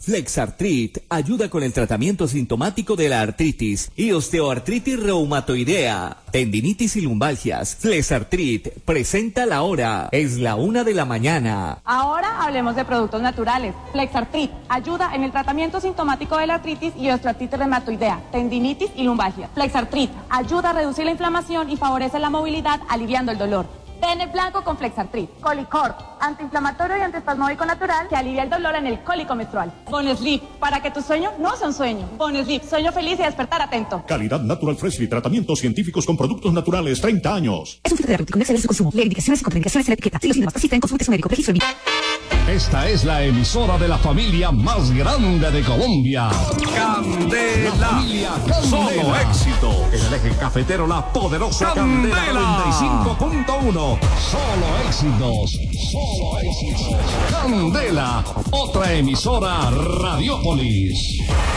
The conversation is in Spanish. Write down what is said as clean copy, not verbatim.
Flexartrit ayuda con el tratamiento sintomático de la artritis y osteoartritis reumatoidea, tendinitis y lumbalgias. Flexartrit presenta la hora. Es la 1 de la mañana. Ahora hablemos de productos naturales. Flexartrit ayuda en el tratamiento sintomático de la artritis y osteoartritis reumatoidea, tendinitis y lumbalgias. Flexartrit ayuda a reducir la inflamación y favorece la movilidad, aliviando el dolor. Pene blanco con Flexartrit. Colicorp, antiinflamatorio y antiespasmódico natural que alivia el dolor en el cólico menstrual. Bonesleep, para que tu sueño no sea un sueño. Bonesleep, sueño feliz y despertar atento. Calidad Natural Freshly, tratamientos científicos con productos naturales, 30 años. Es un fitoterapéutico, no exceder su consumo. Leer indicaciones y contraindicaciones en la etiqueta. Si los síntomas persisten, consulte a su médico. Registro. Esta es la emisora de la familia más grande de Colombia. Candela. La familia Candela. Solo éxito. En el eje cafetero, la poderosa Candela 95.1. Solo éxitos. Solo éxitos. Candela, otra emisora Radiopolis.